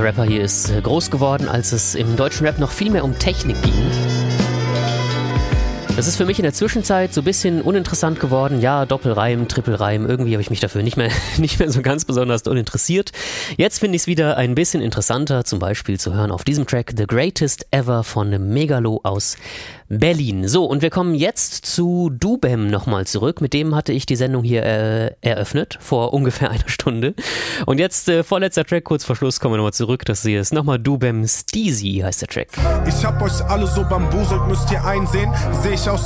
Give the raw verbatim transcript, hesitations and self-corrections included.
Der Rapper hier ist groß geworden, als es im deutschen Rap noch viel mehr um Technik ging. Das ist für mich in der Zwischenzeit so ein bisschen uninteressant geworden. Ja, Doppelreim, Trippelreim, irgendwie habe ich mich dafür nicht mehr, nicht mehr so ganz besonders uninteressiert. Jetzt finde ich es wieder ein bisschen interessanter, zum Beispiel zu hören auf diesem Track The Greatest Ever von Megalo aus Berlin. So, und wir kommen jetzt zu Dubem nochmal zurück. Mit dem hatte ich die Sendung hier äh, eröffnet, vor ungefähr einer Stunde. Und jetzt, äh, vorletzter Track, kurz vor Schluss, kommen wir nochmal zurück. Das hier ist nochmal Dubem Steezy, heißt der Track. Ich hab euch alle so bambuselt, müsst ihr einsehen. Seh ich